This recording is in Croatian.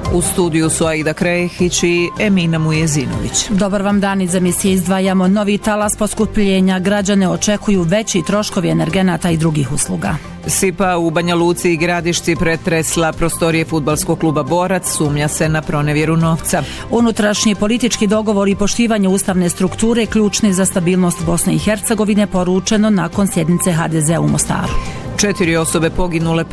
U studiju su Aida Krehić i Emina Mujezinović. Dobar vam dan, iz emisije izdvajamo novi talas poskupljenja. Građane očekuju veći troškovi energenata i drugih usluga. Sipa u Banja Luci i Gradišci pretresla prostorije fudbalskog kluba Borac, sumnja se na pronevjeru novca. Unutrašnji politički dogovor i poštivanje ustavne strukture ključni za stabilnost Bosne i Hercegovine, poručeno nakon sjednice HDZ u Mostaru. 4 osobe poginule,